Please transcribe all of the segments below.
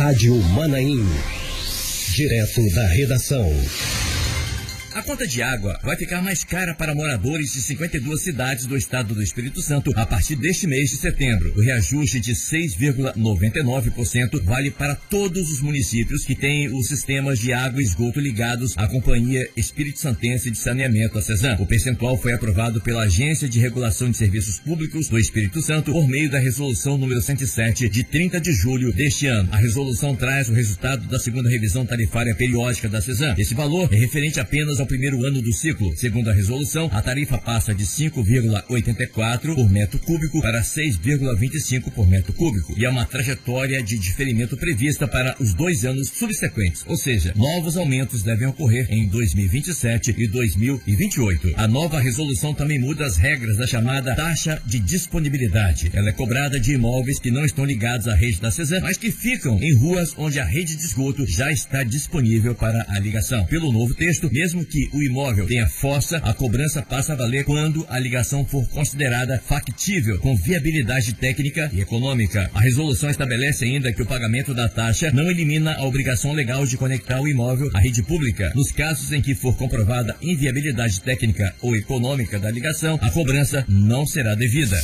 Rádio Manaim. Direto da redação. A conta de água vai ficar mais cara para moradores de 52 cidades do estado do Espírito Santo a partir deste mês de setembro. O reajuste de 6,99% vale para todos os municípios que têm os sistemas de água e esgoto ligados à Companhia Espírito Santense de Saneamento, a CESAM. O percentual foi aprovado pela Agência de Regulação de Serviços Públicos do Espírito Santo por meio da resolução número 107 de 30 de julho deste ano. A resolução traz o resultado da segunda revisão tarifária periódica da CESAM. Esse valor é referente apenas ao primeiro ano do ciclo. Segundo a resolução, a tarifa passa de 5,84 por metro cúbico para 6,25 por metro cúbico. E há uma trajetória de diferimento prevista para os 2 anos subsequentes. Ou seja, novos aumentos devem ocorrer em 2027 e 2028. A nova resolução também muda as regras da chamada taxa de disponibilidade. Ela é cobrada de imóveis que não estão ligados à rede da CESAM, mas que ficam em ruas onde a rede de esgoto já está disponível para a ligação. Pelo novo texto, mesmo que o imóvel tenha fossa, a cobrança passa a valer quando a ligação for considerada factível, com viabilidade técnica e econômica. A resolução estabelece ainda que o pagamento da taxa não elimina a obrigação legal de conectar o imóvel à rede pública. Nos casos em que for comprovada inviabilidade técnica ou econômica da ligação, a cobrança não será devida.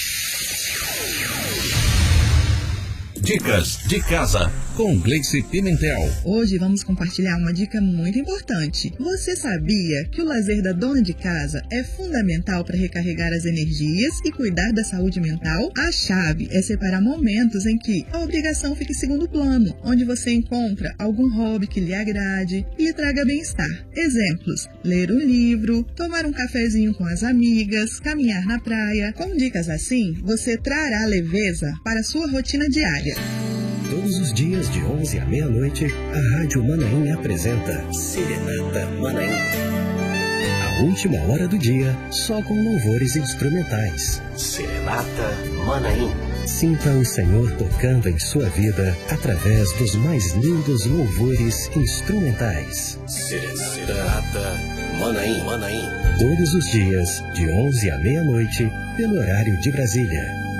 Dicas de casa com Gleice Pimentel. Hoje vamos compartilhar uma dica muito importante. Você sabia que o lazer da dona de casa é fundamental para recarregar as energias e cuidar da saúde mental? A chave é separar momentos em que a obrigação fica em segundo plano, onde você encontra algum hobby que lhe agrade e lhe traga bem-estar. Exemplos: ler um livro, tomar um cafezinho com as amigas, caminhar na praia. Com dicas assim, você trará leveza para a sua rotina diária. Todos os dias de 11 à meia-noite, a Rádio Manaim apresenta Serenata Manaim. A última hora do dia, só com louvores instrumentais. Serenata Manaim. Sinta o Senhor tocando em sua vida através dos mais lindos louvores instrumentais. Serenata Manaim. Todos os dias, de 11 à meia-noite, pelo horário de Brasília.